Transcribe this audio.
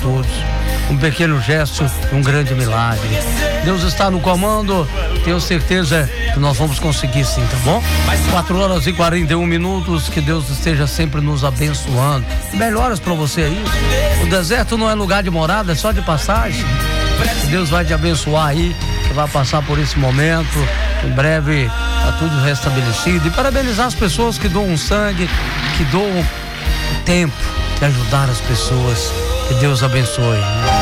todos. Um pequeno gesto, um grande milagre. Deus está no comando, tenho certeza que nós vamos conseguir sim, tá bom? 4h41, que Deus esteja sempre nos abençoando. Melhoras para você aí. O deserto não é lugar de morada, é só de passagem. Deus vai te abençoar aí, você vai passar por esse momento. Em breve está tudo restabelecido. E parabenizar as pessoas que doam sangue, que doam tempo de ajudar as pessoas. Que Deus abençoe.